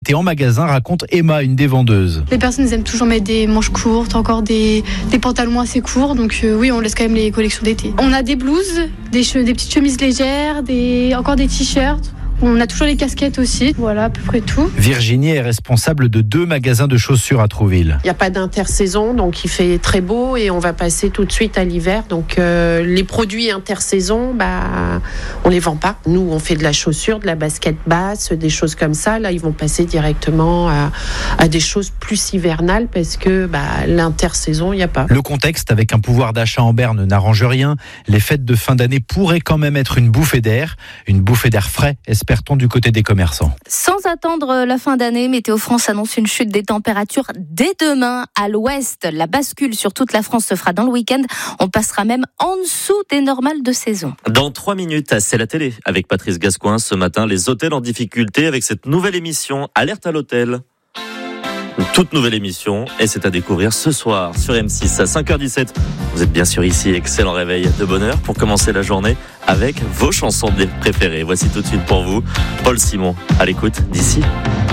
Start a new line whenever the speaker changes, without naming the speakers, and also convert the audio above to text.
d'été en magasin, raconte Emma, une des vendeuses.
Les personnes aiment toujours mettre des manches courtes, encore des pantalons assez courts, donc oui, on laisse quand même les collections d'été. On a des blouses, des petites chemises légères, encore des t-shirts. On a toujours les casquettes aussi, voilà à peu près tout.
Virginie est responsable de 2 magasins de chaussures à Trouville.
Il n'y a pas d'intersaison, donc il fait très beau et on va passer tout de suite à l'hiver. Donc les produits intersaison, on les vend pas. Nous, on fait de la chaussure, de la basket basse, des choses comme ça. Là, ils vont passer directement à des choses plus hivernales parce que l'intersaison, il n'y a pas.
Le contexte, avec un pouvoir d'achat en berne, n'arrange rien. Les fêtes de fin d'année pourraient quand même être une bouffée d'air frais, espère-t-on du côté des commerçants.
Sans attendre la fin d'année, Météo France annonce une chute des températures dès demain à l'ouest. La bascule sur toute la France se fera dans le week-end. On passera même en dessous des normales de saison.
Dans 3 minutes, c'est la télé avec Patrice Gascoin. Ce matin, les hôtels en difficulté avec cette nouvelle émission Alerte à l'hôtel. Une toute nouvelle émission et c'est à découvrir ce soir sur M6 à 5h17. Vous êtes bien sûr ici, excellent réveil de bonne heure pour commencer la journée avec vos chansons préférées. Voici tout de suite pour vous, Paul Simon à l'écoute d'ici.